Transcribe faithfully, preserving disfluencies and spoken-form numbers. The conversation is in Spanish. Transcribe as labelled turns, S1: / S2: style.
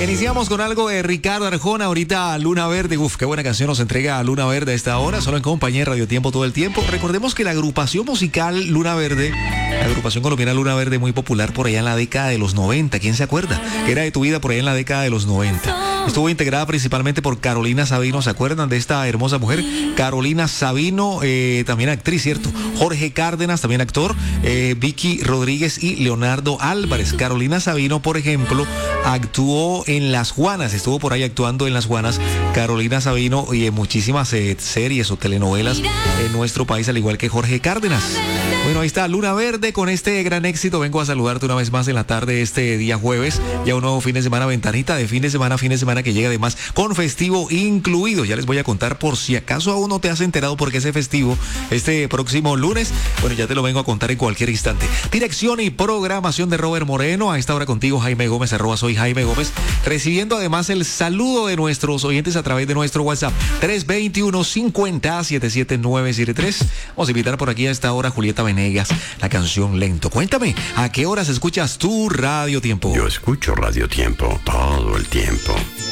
S1: Iniciamos con algo de Ricardo Arjona, ahorita Luna Verde. Uf, qué buena canción nos entrega Luna Verde a esta hora, solo en compañía de Radio Tiempo todo el tiempo. Recordemos que la agrupación musical Luna Verde, la agrupación colombiana Luna Verde, muy popular por allá en la década de los noventa. ¿Quién se acuerda? Que era de tu vida por allá en la década de los noventa. Estuvo integrada principalmente por Carolina Sabino. ¿Se acuerdan de esta hermosa mujer? Carolina Sabino, eh, también actriz, ¿cierto? Jorge Cárdenas, también actor. Eh, Vicky Rodríguez y Leonardo Álvarez. Carolina Sabino, por ejemplo, actuó en Las Juanas. Estuvo por ahí actuando en Las Juanas. Carolina Sabino y en muchísimas eh, series o telenovelas en nuestro país, al igual que Jorge Cárdenas. Bueno, ahí está Luna Verde con este gran éxito. Vengo a saludarte una vez más en la tarde este día jueves. Ya un nuevo fin de semana, ventanita de fin de semana, fin de semana que llega además con festivo incluido. Ya les voy a contar por si acaso aún no te has enterado porque ese festivo este próximo lunes. Bueno, ya te lo vengo a contar en cualquier instante. Dirección y programación de Robert Moreno. A esta hora contigo Jaime Gómez, arroba soy Jaime Gómez. Recibiendo además el saludo de nuestros oyentes a través de nuestro WhatsApp tres dos uno, cincuenta, setenta y siete nueve siete tres. Vamos a invitar por aquí a esta hora a Julieta Venegas, la canción Lento. Cuéntame, ¿a qué horas escuchas tu Radio Tiempo?
S2: Yo escucho Radio Tiempo todo el tiempo.